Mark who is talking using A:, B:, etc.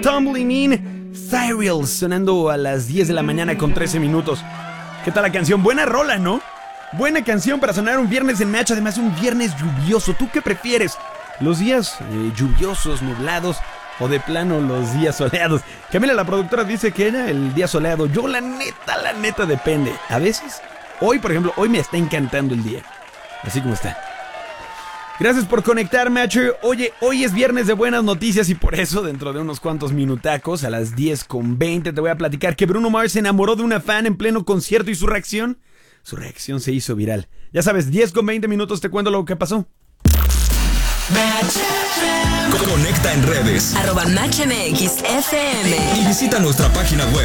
A: Tumbling In, Cyril, sonando a las 10 de la mañana con 13 minutos. ¿Qué tal la canción? Buena rola, ¿no? Buena canción para sonar un viernes en Match, además un viernes lluvioso. ¿Tú qué prefieres? ¿Los días lluviosos, nublados o de plano los días soleados? Camila, la productora, dice que era el día soleado. Yo la neta depende. A veces, hoy por ejemplo, hoy me está encantando el día. Así como está. Gracias por conectar, Matcher. Oye, hoy es viernes de buenas noticias y por eso, dentro de unos cuantos minutacos, a las 10:20, te voy a platicar que Bruno Mars se enamoró de una fan en pleno concierto y su reacción se hizo viral. Ya sabes, 10:20 minutos, te cuento lo que pasó.
B: Conecta en redes
C: @MatchMXFM
B: y visita nuestra página web